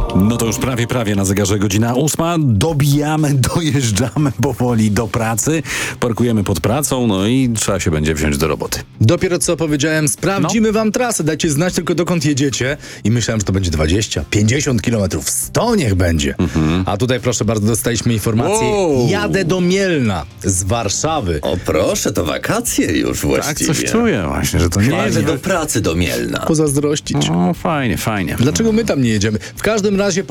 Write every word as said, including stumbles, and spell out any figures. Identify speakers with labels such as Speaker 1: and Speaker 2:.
Speaker 1: No to już prawie, prawie na zegarze godzina ósma. Dobijamy, dojeżdżamy powoli do pracy. Parkujemy pod pracą, no i trzeba się będzie wziąć do roboty.
Speaker 2: Dopiero co powiedziałem, sprawdzimy wam trasę, dajcie znać tylko dokąd jedziecie. I myślałem, że to będzie dwadzieścia, pięćdziesiąt kilometrów, sto niech będzie. Mhm. A tutaj proszę bardzo, dostaliśmy informację,
Speaker 1: Wow.
Speaker 2: jadę do Mielna z Warszawy.
Speaker 3: O proszę, to wakacje już
Speaker 1: Tak,
Speaker 3: właściwie.
Speaker 1: coś czuję właśnie, że to nie
Speaker 3: Jadę
Speaker 1: jest...
Speaker 3: do pracy do Mielna.
Speaker 2: Pozazdrościć.
Speaker 1: O, fajnie, fajnie.
Speaker 2: Dlaczego my tam nie jedziemy? W każdym razie